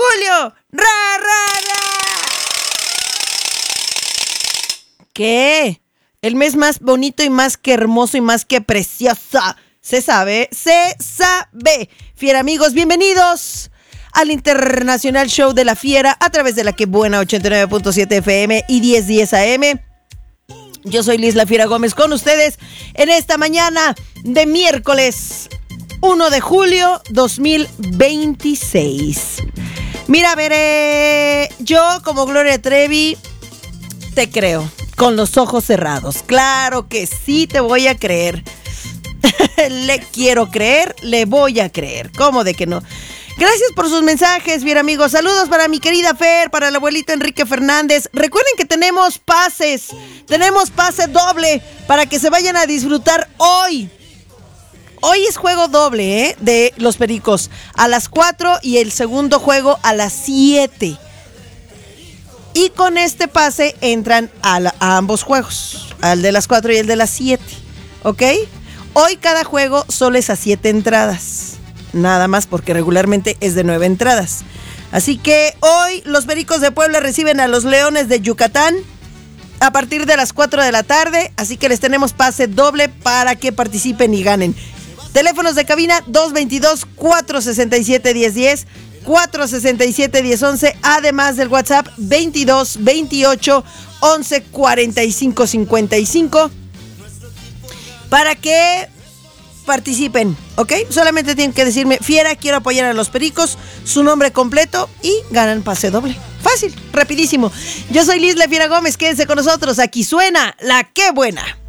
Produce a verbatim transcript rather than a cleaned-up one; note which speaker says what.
Speaker 1: Julio. ¡Ra, ra, ra! ¿Qué? El mes más bonito y más que hermoso y más que precioso. Se sabe, se sabe. Fiera amigos, bienvenidos al Internacional Show de la Fiera a través de la que buena ochenta y nueve punto siete F M y diez diez A M. Yo soy Liz La Fiera Gómez con ustedes en esta mañana de miércoles uno de julio dos mil veintiséis. Mira, veré, yo como Gloria Trevi te creo con los ojos cerrados. Claro que sí te voy a creer. Le quiero creer, le voy a creer. ¿Cómo de que no? Gracias por sus mensajes, bien amigos. Saludos para mi querida Fer, para el abuelito Enrique Fernández. Recuerden que tenemos pases, tenemos pase doble para que se vayan a disfrutar hoy. Hoy es juego doble, ¿eh? De los Pericos a las cuatro y el segundo juego a las siete. Y con este pase entran a, la, a ambos juegos, al de las cuatro y el de las siete, ¿ok? Hoy cada juego solo es a siete entradas. Nada más porque regularmente es de nueve entradas. Así que hoy los Pericos de Puebla reciben a los Leones de Yucatán a partir de las cuatro de la tarde. Así que les tenemos pase doble para que participen y ganen. Teléfonos de cabina dos veintidós, cuatrocientos sesenta y siete, diez diez, cuatrocientos sesenta y siete, diez once. Además del WhatsApp veintidós, veintiocho, once, cuarenta y cinco, cincuenta y cinco. Para que participen, ¿ok? Solamente tienen que decirme, Fiera, quiero apoyar a los Pericos, su nombre completo y ganan pase doble. Fácil, rapidísimo. Yo soy Liz La Fiera Gómez, quédense con nosotros, aquí suena La Qué Buena.